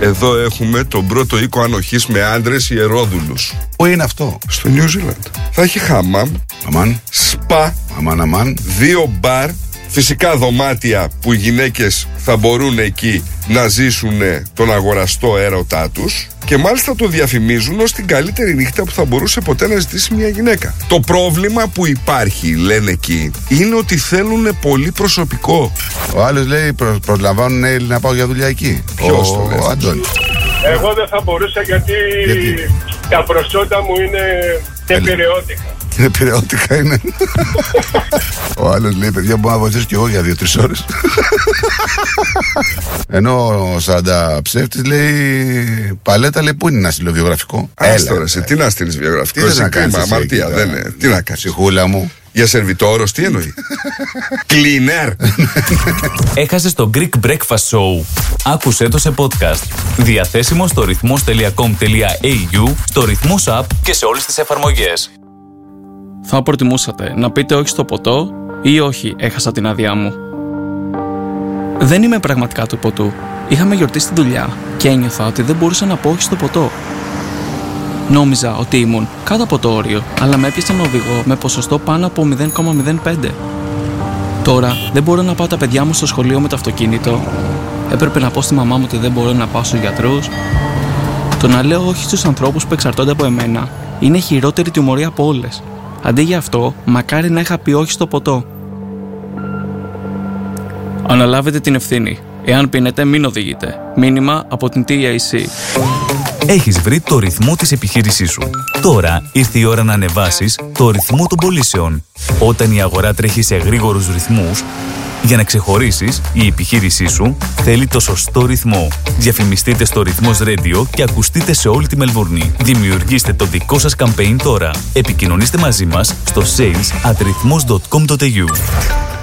Εδώ έχουμε τον πρώτο οίκο ανοχής με άντρες ιερόδουλους. Πού είναι αυτό? Στο New Zealand. Θα έχει χάμαμ, σπα, 2 μπαρ, φυσικά δωμάτια που οι γυναίκες θα μπορούν εκεί να ζήσουν τον αγοραστό έρωτά τους και μάλιστα το διαφημίζουν ως την καλύτερη νύχτα που θα μπορούσε ποτέ να ζητήσει μια γυναίκα. Το πρόβλημα που υπάρχει, λένε εκεί, είναι ότι θέλουν πολύ προσωπικό. Ο άλλος λέει προσλαμβάνουν Έλληνα να πάω για δουλειά εκεί. Ποιος το λέει? Ο Αντώνης. Εγώ δεν θα μπορούσα γιατί τα προσόντα μου είναι επηρεώτικα. Επηρεώτικα είναι. Ο άλλος λέει, παιδιά, μπορώ να βοηθήσω κι εγώ για 2-3 ώρες. Ενώ ο Σάντα ψεύτης λέει, Παλέτα, λέει, πού είναι να στείλω βιογραφικό? Έλα τώρα, τι να στείλεις βιογραφικό? Τι να κάνεις εσύ, αμαρτία, δεν είναι. Τι να κάνεις? Ψυχούλα μου. Για σερβιτόρος, τι εννοεί? Cleaner. Έχασες το Greek Breakfast Show. Άκουσέ το σε podcast. Διαθέσιμο στο ρυθμός.com.au, στο Ρυθμός App και σε όλες τις εφαρμογές. Θα προτιμούσατε να πείτε όχι στο ποτό ή όχι, έχασα την άδειά μου? Δεν είμαι πραγματικά του ποτού. Είχαμε γιορτή στη δουλειά και ένιωθα ότι δεν μπορούσα να πω όχι στο ποτό. Νόμιζα ότι ήμουν κάτω από το όριο, αλλά με έπιασαν οδηγό με ποσοστό πάνω από 0,05. Τώρα δεν μπορώ να πάω τα παιδιά μου στο σχολείο με το αυτοκίνητο. Έπρεπε να πω στη μαμά μου ότι δεν μπορώ να πάω στους γιατρούς. Το να λέω όχι στους ανθρώπους που εξαρτώνται από εμένα είναι χειρότερη τιμωρία από όλες. Αντί για αυτό, μακάρι να είχα πει όχι στο ποτό. Αναλάβετε την ευθύνη. Εάν πίνετε, μην οδηγείτε. Μήνυμα από την TAC. Έχεις βρει το ρυθμό της επιχείρησής σου. Τώρα ήρθε η ώρα να ανεβάσεις το ρυθμό των πωλήσεων. Όταν η αγορά τρέχει σε γρήγορους ρυθμούς, για να ξεχωρίσεις, η επιχείρησή σου θέλει το σωστό ρυθμό. Διαφημιστείτε στο Ρυθμός Radio και ακουστείτε σε όλη τη Μελβούρνη. Δημιουργήστε το δικό σας campaign τώρα. Επικοινωνήστε μαζί μας στο sales@rythmos.com.au.